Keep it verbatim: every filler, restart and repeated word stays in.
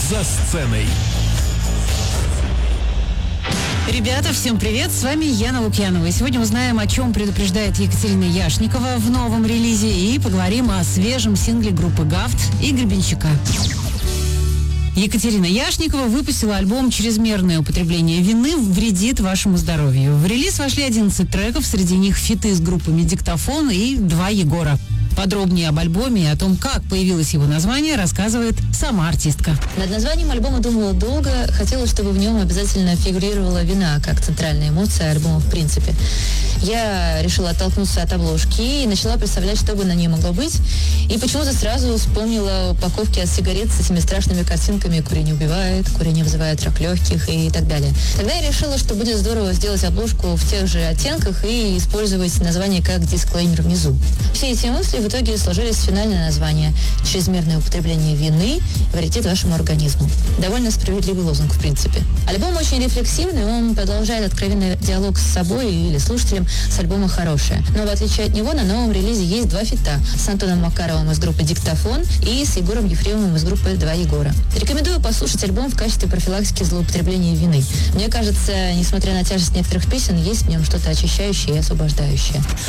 «За сценой». Ребята, всем привет, с вами Яна Лукьянова. И сегодня узнаем, о чем предупреждает Екатерина Яшникова в новом релизе, и поговорим о свежем сингле группы гафт и Гребенщика. Екатерина Яшникова выпустила альбом «Чрезмерное употребление вины вредит вашему здоровью». В релиз вошли одиннадцать треков, среди них фиты с группами «Диктофон» и «Два Егора». Подробнее об альбоме и о том, как появилось его название, рассказывает сама артистка. Над названием альбома думала долго. Хотела, чтобы в нем обязательно фигурировала вина, как центральная эмоция альбома в принципе. Я решила оттолкнуться от обложки и начала представлять, что бы на ней могло быть. И почему-то сразу вспомнила упаковки от сигарет с этими страшными картинками «Курение убивает», «Курение вызывает рак легких» и так далее. Тогда я решила, что будет здорово сделать обложку в тех же оттенках и использовать название как дисклеймер внизу. Все эти мысли в итоге сложились в финальное название «Чрезмерное употребление вины вредит вашему организму». Довольно справедливый лозунг, в принципе. Альбом очень рефлексивный, он продолжает откровенный диалог с собой или слушателем с альбома «Хорошее». Но в отличие от него на новом релизе есть два фита с Антоном Макаровым из группы «Диктофон» и с Егором Ефремовым из группы «Два Егора». Рекомендую послушать альбом в качестве профилактики злоупотребления вины. Мне кажется, несмотря на тяжесть некоторых песен, есть в нем что-то очищающее и освобождающее.